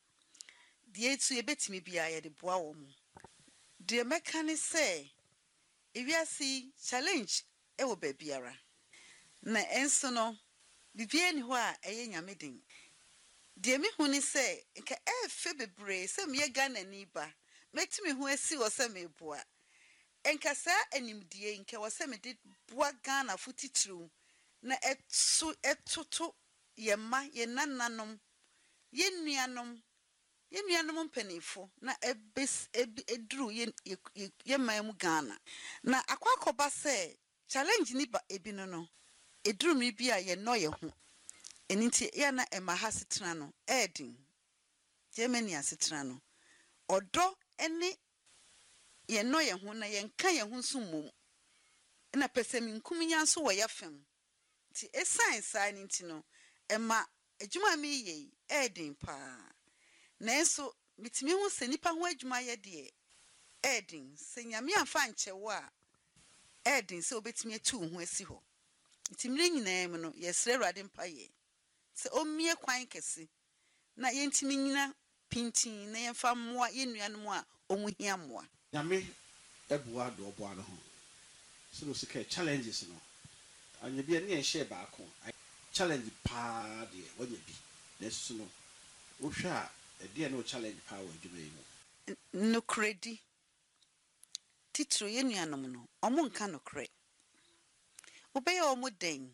die etu ebetimi bia ye de boa wo mu de mekani say ewiasi challenge ewo babiara na enso no bibia ni ho a eye nyamedin de me huni say nka efe bebre say me Ghana ni ba metimi ho asi wo say me boa enka sa animdie nka wo say me de boa Ghana futitru na etoto yema ye nananom ye nuanom mpanifo na edru ye mamu Ghana na akwakoba say challenge ni ba ebino no edru mi bia ye no ye ho eniti ya na emaha setena no edin Germany asetena no odo ene ye no ye ho na ye nka ye ho so mom na pese mi nkuminya so wo ye fem ti science nti no ema adwuma mi ye edin pa na enso mitimi hu se nipa ho adwuma ye de edin se nyame afa nchewo a edin se obetimi atu ho asi ho ntimire nyina em no yesre Awurade mpa ye se omie kwan kese na yentimi nyina pintin na yemfa moa yenuanom a omuhia moa
nyame ebuwa do obo ano ho so no sika challenges no anya bia ne share baako challenge pa de wanya bi na so no wo hwa de no challenge pa wa adwuma yi mu
no kredi titro yenuanom no omo nka no kre obeye omo den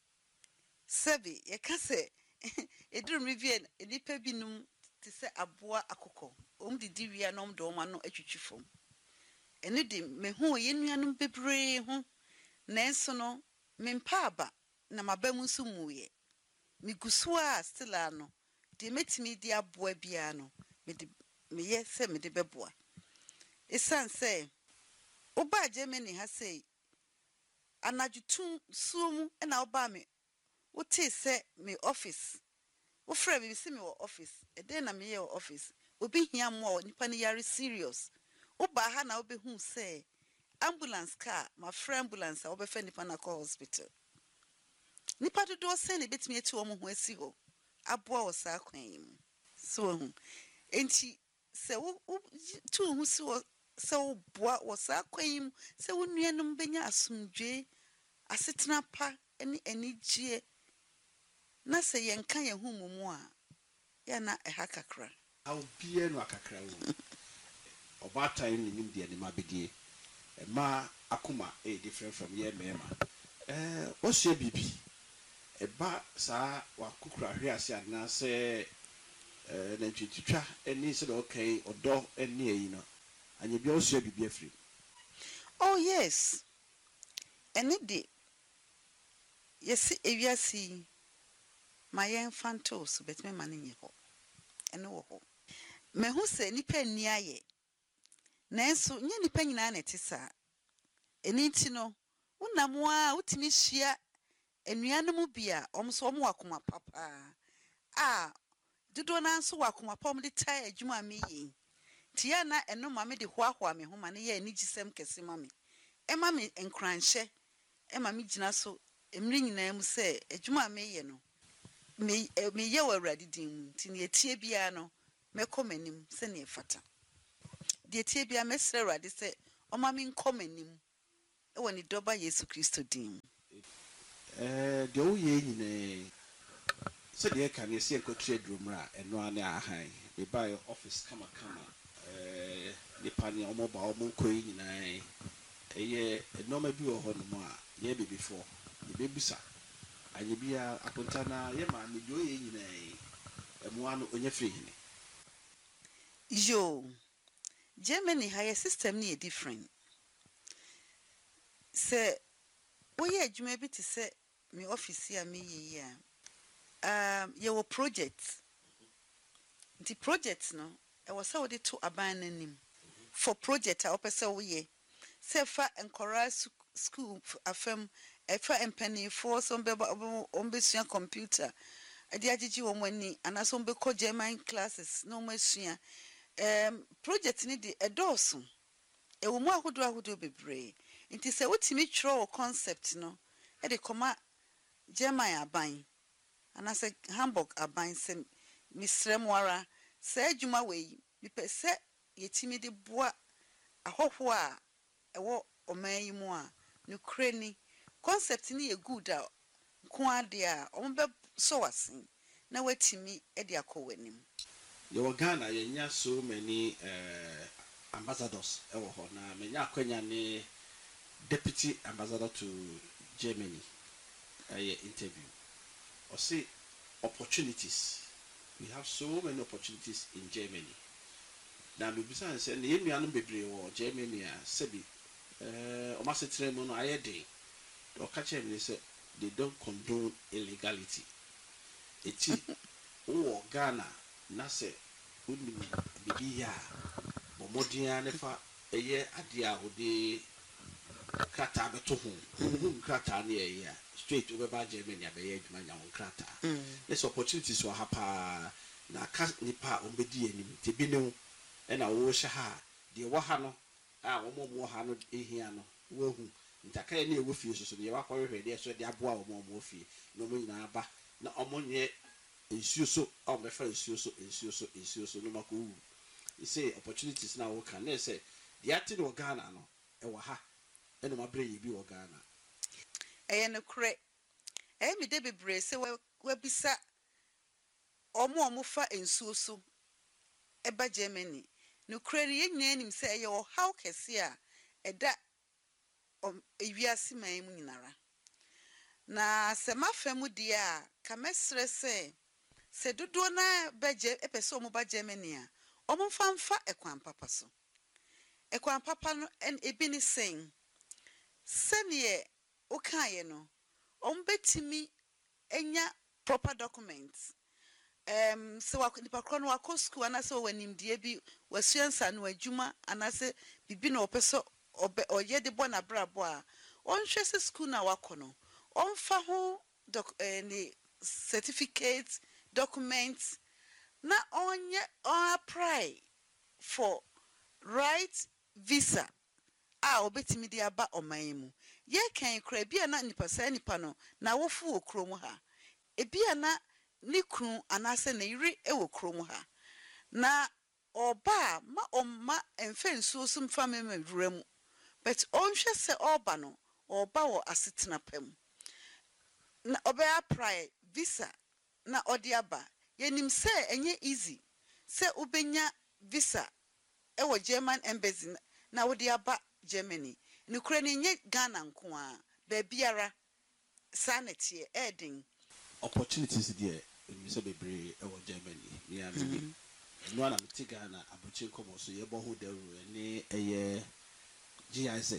sebi ye ka se eduru mi vie nipa binum te se aboa akokọ didi wia nom do ma no atwitwifom ene de me hu yenuanom bebre ho nanso no mempa aba na mabamu nso muye migusu a still ano de metimi di aboa bia no me ye se me de beboa esan se oba Germany ha say anadwutun suomu na oba me wote se me office wo frɛ me se me wo office eden na me ye office obi hia mo nipa ne yare serious oba ha na obehu se ambulance car ma frɛ ambulance obe fa nipa na call hospital nipa do se ne betimi ati wo mo ho asi ho aboa wo sa kwan so enti se wo tu hu si wo se wo boa wo sa kwan se wo nuanom benya asomdwe asetena pa eni gie na se yenka ye hu mumu a ya na eha kakra
aw bia no akakra wo obatan ni nim de ma bedie ma akoma different from ye mema wo se bibi eba sa wa kukura hwe ase adna se na twitwa eni se do okay odo eni eyi no anya bia wo se bibi afri
oh yes eni de yesi ewiasi my infantos bet me mani ho ene wo ho me hu se nipa ni aye nanso nya nipa nyina na tisa eni nti no unam a utimi hia enuanom bia omso omo akoma papa dodo na nso wakoma pom de tai adwuma me yi tia na eno ma me de hoahoa me ho ma ne ye ani gisem kese ma me e ma me enkranhye e ma me gina so emri nyina mu se adwuma me ye no me ye wa Awurade din mu nti ne etie bia no meko manim se ne fata de tie bia mesre Awurade se oma me nko manim e woni doba Yesu Kristo din
de wo ye nyine se de ka ne se enkotre adromra eno ane ahan me buy office kama ne pani omo ba omo koyi nyina eye enoma bi wo ho no mo a ye be before ye be busa anye bia aponta na ye ma me jo ye nyina emu anu onye free hine
yo Germany higher system ni different se wo ye adwuma bi te se me office ya me ye ya ye wo project the project no e was how they to abandonim for project a opese wo ye se fa enkora school afem e fa empany for some be ombesua computer ade agigi wo mani anaso be ko German classes no masua project ni de edoso e wo mu ahodo bebre nti se wotimi tro concept no e de koma German aban anase Hamburg aban se misremwara se adwuma we mi pese yetimi de boa ahoho a ewo oman yi mu a nukreni concept ni ye good a ko ade a ombe so wasen na watimi e de akowanim
your Ghana yenya so many ambassadors ewo ho na menya akwanya ne deputy ambassador to Germany interview or say opportunities. We have so many opportunities in Germany. Now, we say, "Ne nuanu bebre wo Germany a sebi o ma setre mo no ayede." O ka che me say they don't condone illegality. Eti o Ghana na se uni bibi ya bo modin anefa eye ade a ode krata beto ho. Krata na ye ya straight over by Germany abeye adwuma nya won krata. This opportunities were hapa na ka nipa ombedi anim te bi ne e na wo hye ha de wo ha no a wo mo ha no ehia no wo hu ntaka ye na ewo fie so de wa kwahwehwe de so de aboa wo mo fie no mo nyina aba na omonye ensuo so o me fa ensuo so no mako wu you say opportunities na wo kan na say de ati no Ghana no e wo ha e no mabre ye bi wo Ghana
no kure mi de bebre se wa bisa omo fa ensuo so eba Germany no kure ye nyanim se ye wo how kese a eda ewiase man mu nyinara na se mafam di a ka mesre se dodo na beje epese omo ba Germany a omo famfa ekwan papa so ekwan papa no en ebi ni sen sene okaye no ombetimi enya proper documents so nipa kro no akọ school anase wanimdie bi wasuansa no adwuma anase bibi na opeso oye de bona brabo a onhwe se school na wakọ no onfa ho ni certificates documents na onye apply for right visa obetimi de aba oman mu ye kan kra bia na nipa no na wofu okrom ha ebia na ni kru anase na yiri ewo krom ha na oba ma omma enfensuo sum famema wuramu but onhwe se oba no oba wo asetena pam na oba apply visa na odi aba yenim se enye easy se ubenya visa ewo German embassy na wodi aba Germany ni kure ni nye Ghana nko a ba biara sanity edin
opportunities there we say bebre ewo Germany ni ami no na meti Ghana abuchi komo so ye bo ho daru ni eye GIZ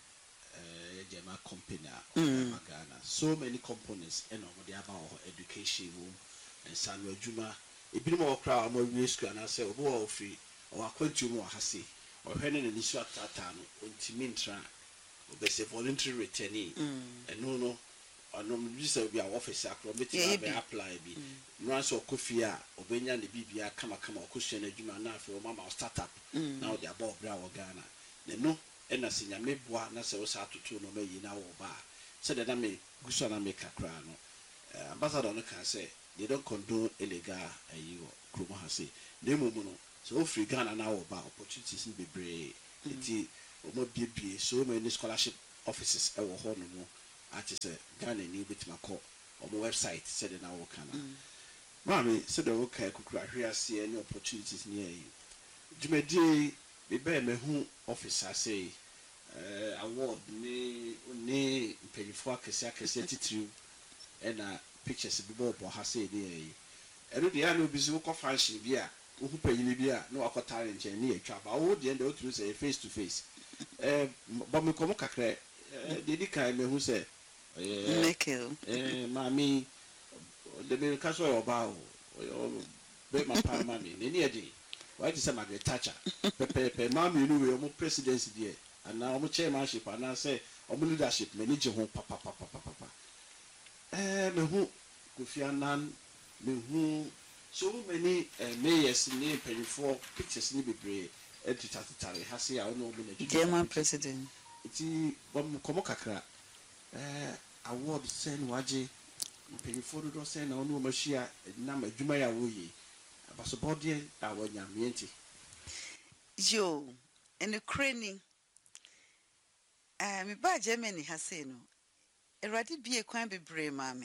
German company Ghana so many components and over the about education and sanu adwuma ebi mo kra mo wie school na say obo ofri o akwantu mo hase o hwene ne nisu atata no ontimi ntra obese voluntary returning no anom visa bi a office akro beti ba apply bi no so kofi a obenya ne bibia kama okosua na adwuma na afi o mama startup na o de aba obra wo Ghana ne no ena sinya meboa na se wo sa atoto no mayi na wo ba se de na me guso na me kakra no ambassador no kan say
they don't condone illegal kurom ha say na emu no so free Ghana na wo ba opportunities ni bebree enti omo bie so many scholarship offices e wo ho no mo ati say Ghana ni betima kɔ omo website said na wo kana mami said the okay kukura hwe ase any opportunities ni ayi dwumadie be be mehu officer say award ni mpanyifo akese titiriw na pictures bi bo ha say ni ayi eno de ana obi so ko function bi a wo panyini bi a na wakɔtare nkyɛn ni atwa ba wo de ndo through say face to face ba me komo kakra de kan mehu say
Mekel
mami de me ka so oba o be ma pa mami ni edi why say Margaret Thatcher pepe mami nu we omo presidency there and now omo chairmanship and now say omo leadership manage ho papa mehu Kofi Annan mehu so many mayors ni penifo pictures ni bebre editatare ha say a no omo na
German president
iti bom komo kakra award sen waje penifo do sen na ono machia na madwuma ya wo yi abasobode awanya mienti
yo en Ukraine me ba Germany ha say no erade bie kwan bebre mame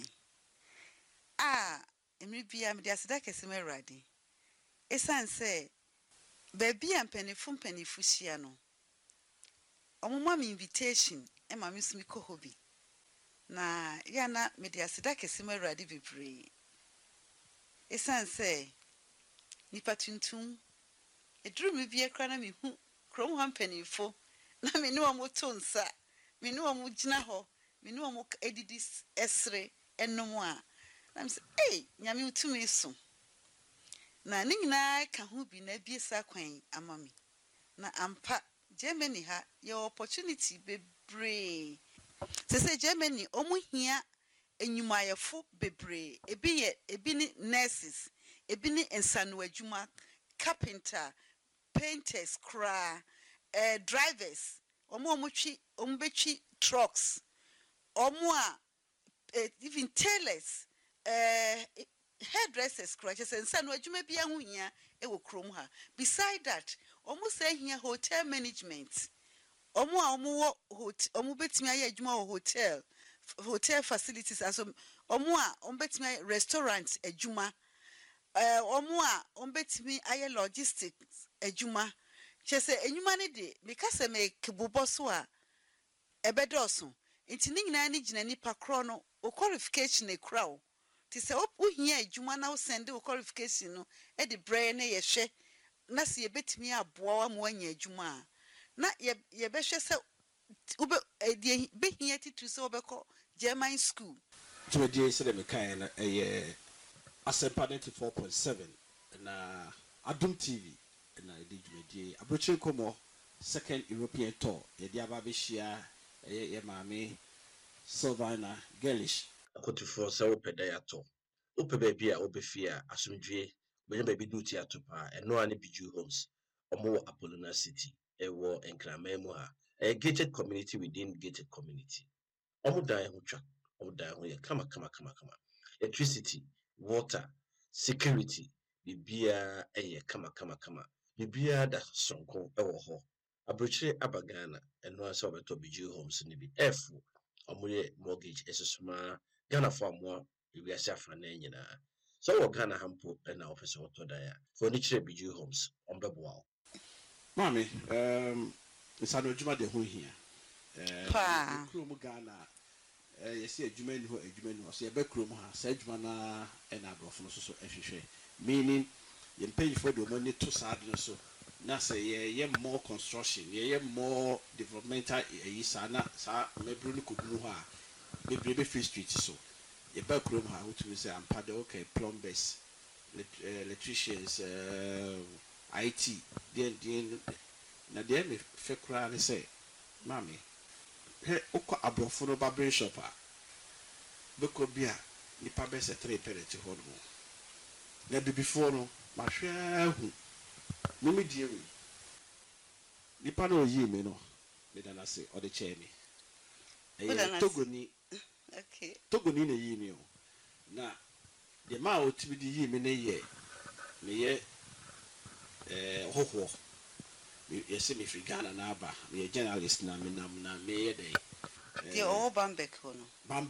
emri bia me dia seda kese me erade esan say ba bia mpanifu hia no omoma me invitation e ma me sumi ko hobi na ya na me dia seda kese me erade bebre esan say nipa tuntum eduru me bia kra na me hu krom ha mpanifo na me ne omo tonsa me ne omo gina ho me ne omo edidi esre enom a na me say nyame utumi so na ne nyina ka ho bi na bie sa kwan amami na ampa Germany ha your opportunity bebre se Germany omo hia enyumayefo bebre ebi ni nurses ebi ni ensanu adwuma carpenter painters kra drivers omo betwi trucks omo a even tailors hairdressers kra just ensanu adwuma bia ho hia e wo krom ha beside that omo say hia hotel management omo betimi aye adwuma wo hotel facilities aso omo betimi restaurant adwuma betimi aye logistics adwuma chese enwuma ne de because me kebobo so a ebedoso enti ne nyina ne gina nipa kro no o qualification e kra o ti se wo hia adwuma na wo send o qualification no e de brain na ye hwe na se ebetimi aboa wa mo anya adwuma na ye be hwe se ube be hia titu se obekọ German school
dwumadie se de me kan na Asempa 94.7 na Adum TV na edi dwumadie abroche komo second European tour ye dia ba be hia ye maame Sylvana Gelish
akotufo se wo peda ya to wo pe ba bia wo be fia asomdwe be ba bi duty atopa eno ani biju homes omo Apollona City ewo enkrama mu ha gated community within gated community omo dan ho twa omo dan ho ye kama electricity water security bibia eye kama bibia da sonko ewo ho abrochire abagana eno ase obeto biju homes ni bi efu omoye mortgage esesuma Ghana for mo ewiase afra na nyina so wo Ghana hampo na office woto da ya for ni chire biju homes ombeboa
mami nsano adwuma de ho hia
pa
krom Ghana yesi adwuma ni ho so ye be krom ha sa adwuma na na abrofo no so ehwehwe meaning ye mpanyifo de mo ni to sad no so na say ye more construction ye more developmental sa na sa mebru ni kodunu ho a bebrebe free street so ye be krom ha what we say ampa de okay plumbers electricians IT na de me fe kra ne say mami he ukọ abrofo no barber shop a beko bia nipa be se 3 parent ho no na before no ma hwe hu no me die we nipa no yi me no me da na se o de che me Togoni
okay
Togoni na yi me o na the ma otimi di yi me ne ye me ye hoho me yesi me fi Ghana na aba me journalist na me nam na me ye dey
the all Bambek hono